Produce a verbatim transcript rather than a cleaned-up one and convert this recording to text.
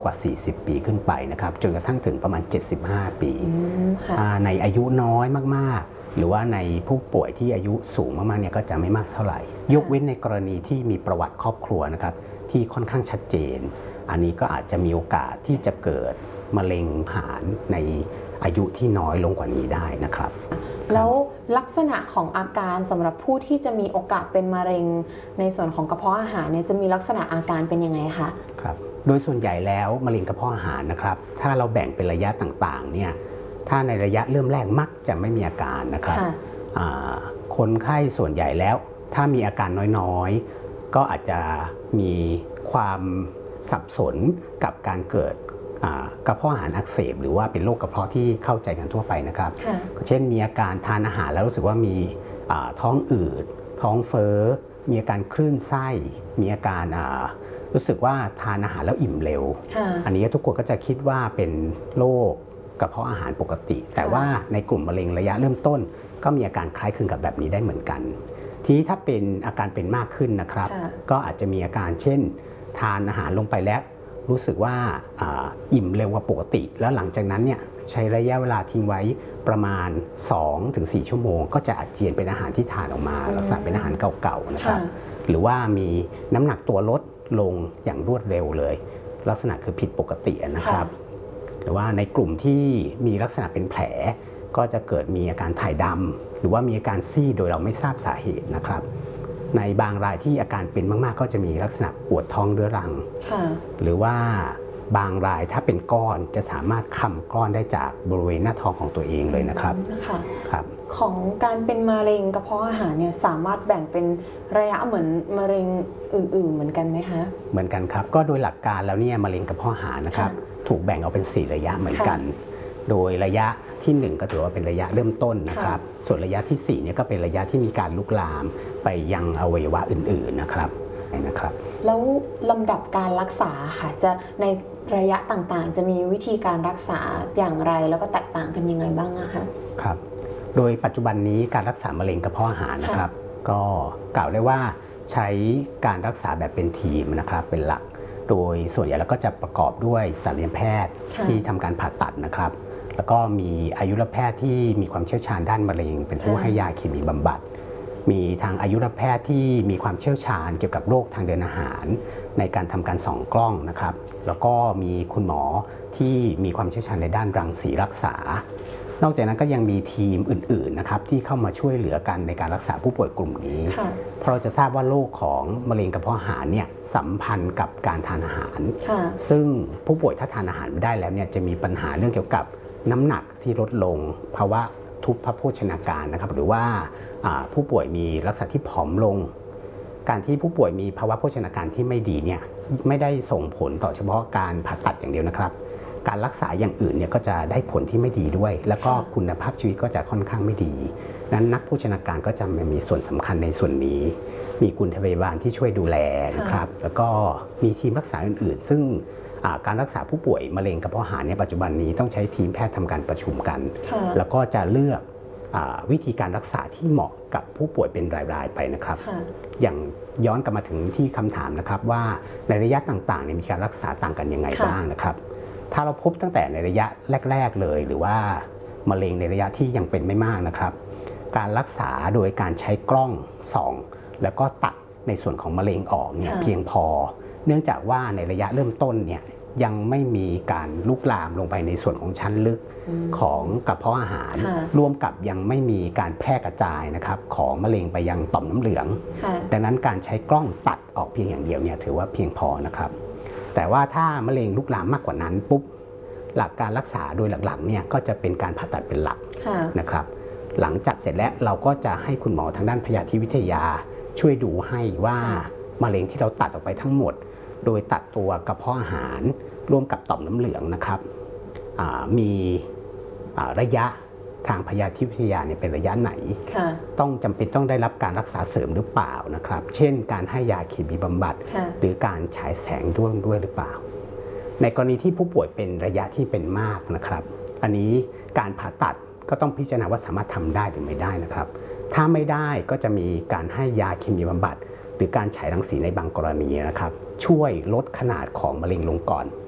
กว่าสี่สิบปีขึ้นไปนะครับจนกระทั่งถึงประมาณเจ็ดสิบห้าปีในอายุน้อยมากๆหรือว่าในผู้ป่วยที่อายุสูงมากๆเนี่ยก็จะไม่มากเท่าไหร่ยกเว้นในกรณีที่มีประวัติครอบครัวนะครับที่ค่อนข้างชัดเจนอันนี้ก็อาจจะมีโอกาสที่จะเกิดมะเร็งหานในอายุที่น้อยลงกว่านี้ได้นะครับแล้วลักษณะของอาการสำหรับผู้ที่จะมีโอกาสเป็นมะเร็งในส่วนของกระเพาะอาหารเนี่ยจะมีลักษณะอาการเป็นยังไงคะครับโดยส่วนใหญ่แล้วมะเร็งกระเพาะอาหารนะครับถ้าเราแบ่งเป็นระยะต่างๆเนี่ยถ้าในระยะเริ่มแรกมักจะไม่มีอาการนะครับคนไข้ส่วนใหญ่แล้วถ้ามีอาการน้อยๆก็อาจจะมีความสับสนกับการเกิดกระเพาะอาหารอักเสบหรือว่าเป็นโรคกระเพาะที่เข้าใจกันทั่วไปนะครับเช่นมีอาการทานอาหารแล้วรู้สึกว่ามีท้องอืดท้องเฟ้อมีอาการคลื่นไส้มีอาการรู้สึกว่าทานอาหารแล้วอิ่มเร็วอันนี้ทุกคนก็จะคิดว่าเป็นโรคกระเพาะอาหารปกติแต่ว่าในกลุ่มมะเร็งระยะเริ่มต้นก็มีอาการคล้ายคลึงกับแบบนี้ได้เหมือนกันทีนี้ถ้าเป็นอาการเป็นมากขึ้นนะครับก็อาจจะมีอาการเช่นทานอาหารลงไปแล้วรู้สึกว่าอิ่มเร็วกว่าปกติแล้วหลังจากนั้นเนี่ยใช้ระยะเวลาทิ้งไว้ประมาณ สองถึงสี่ ชั่วโมงก็จะอาเจียนเป็นอาหารที่ทานออกมาลักษณะเป็นอาหารเก่าๆนะครับหรือว่ามีน้ำหนักตัวลดลงอย่างรวดเร็วเลยลักษณะคือผิดปกตินะครับหรือว่าในกลุ่มที่มีลักษณะเป็นแผลก็จะเกิดมีอาการถ่ายดำหรือว่ามีอาการซีดโดยเราไม่ทราบสาเหตุนะครับในบางรายที่อาการเป็นมากๆก็จะมีลักษณะปวดท้องเรื้อรังหรือว่าบางรายถ้าเป็นก้อนจะสามารถคำก้อนได้จากบริเวณหน้าท้องของตัวเองเลยนะครับครับของการเป็นมะเร็งกระเพาะอาหารเนี่ยสามารถแบ่งเป็นระยะเหมือนมะเร็งอื่นๆเหมือนกันไหมคะเหมือนกันครับก็โดยหลักการแล้วเนี่ยมะเร็งกระเพาะอาหารนะครับถูกแบ่งออกเป็นสี่ระยะเหมือนกันโดยระยะที่หนึ่งก็ถือว่าเป็นระยะเริ่มต้นนะครับส่วนระยะที่สี่เนี่ยก็เป็นระยะที่มีการลุกลามไปยังอวัยวะอื่นๆนะครับนะครับแล้วลำดับการรักษาค่ะจะในระยะต่างๆจะมีวิธีการรักษาอย่างไรแล้วก็แตกต่างกันยังไงบ้างอะคะครับโดยปัจจุบันนี้การรักษามะเร็งกระเพาะอาหารนะครับก็กล่าวได้ว่าใช้การรักษาแบบเป็นทีมนะครับเป็นหลักโดยส่วนใหญ่แล้วก็จะประกอบด้วยศัลยแพทย์ที่ทำการผ่าตัดนะครับแล้วก็มีอายุรแพทย์ที่มีความเชี่ยวชาญด้านมะเร็งเป็นผู้ให้ยาเคมีบำบัดมีทางอายุรแพทย์ที่มีความเชี่ยวชาญเกี่ยวกับโรคทางเดินอาหารในการทำการส่องกล้องนะครับแล้วก็มีคุณหมอที่มีความเชี่ยวชาญในด้านรังสีรักษานอกจากนั้นก็ยังมีทีมอื่นๆนะครับที่เข้ามาช่วยเหลือกันในการรักษาผู้ป่วยกลุ่มนี้เพราะเราจะทราบว่าโรคของมะเร็งกระเพาะอาหารเนี่ยสัมพันธ์กับการทานอาหารซึ่งผู้ป่วยถ้าทานอาหารไม่ได้แล้วเนี่ยจะมีปัญหาเรื่องเกี่ยวกับน้ำหนักที่ลดลงภาวะทุพพโภชนาการนะครับหรือว่าผู้ป่วยมีลักษณะที่ผอมลงการที่ผู้ป่วยมีภาวะโภชนาการที่ไม่ดีเนี่ยไม่ได้ส่งผลต่อเฉพาะการผ่าตัดอย่างเดียวนะครับการรักษาอย่างอื่นเนี่ยก็จะได้ผลที่ไม่ดีด้วยแล้วก็คุณภาพชีวิตก็จะค่อนข้างไม่ดีนั้นนักโภชนาการก็จะมีส่วนสำคัญในส่วนนี้มีคุณพยาบาลที่ช่วยดูแลนะครับแล้วก็มีทีมรักษาอื่นๆซึ่งการรักษาผู้ป่วยมะเร็งกระเพาะอาหารในปัจจุบันนี้ต้องใช้ทีมแพทย์ทำการประชุมกันแล้วก็จะเลือกวิธีการรักษาที่เหมาะกับผู้ป่วยเป็นรายๆไปนะครับอย่างย้อนกลับมาถึงที่คำถามนะครับว่าในระยะต่างๆมีการรักษาต่างกันยังไงบ้างนะครับถ้าเราพบตั้งแต่ในระยะแรกๆเลยหรือว่ามะเร็งในระยะที่ยังเป็นไม่มากนะครับการรักษาโดยการใช้กล้องส่องแล้วก็ตัดในส่วนของมะเร็งออกเนี่ยเพียงพอเนื่องจากว่าในระยะเริ่มต้นเนี่ยยังไม่มีการลุกลามลงไปในส่วนของชั้นลึกของกระเพาะอาหารร่วมกับยังไม่มีการแพร่กระจายนะครับของมะเร็งไปยังต่อมน้ำเหลืองดังนั้นการใช้กล้องตัดออกเพียงอย่างเดียวเนี่ยถือว่าเพียงพอนะครับแต่ว่าถ้ามะเร็งลุกลามมากกว่านั้นปุ๊บหลักการรักษาโดยหลักๆเนี่ยก็จะเป็นการผ่าตัดเป็นหลักนะครับหลังจากเสร็จแล้วเราก็จะให้คุณหมอทางด้านพยาธิวิทยาช่วยดูให้ว่ามะเร็งที่เราตัดออกไปทั้งหมดโดยตัดตัวกระเพาะอาหารร่วมกับต่อมน้ำเหลืองนะครับมีระยะทางพยาธิวิทยาเนี่ยเป็นระยะไหนต้องจำเป็นต้องได้รับการรักษาเสริมหรือเปล่านะครับเช่นการให้ยาเคมีบำบัดหรือการฉายแสงด้วยด้วยหรือเปล่าในกรณีที่ผู้ป่วยเป็นระยะที่เป็นมากนะครับอันนี้การผ่าตัดก็ต้องพิจารณาว่าสามารถทำได้หรือไม่ได้นะครับถ้าไม่ได้ก็จะมีการให้ยาเคมีบำบัดหรือการฉายรังสีในบางกรณีนะครับช่วยลดขนาดของมะเร็งลงก่อน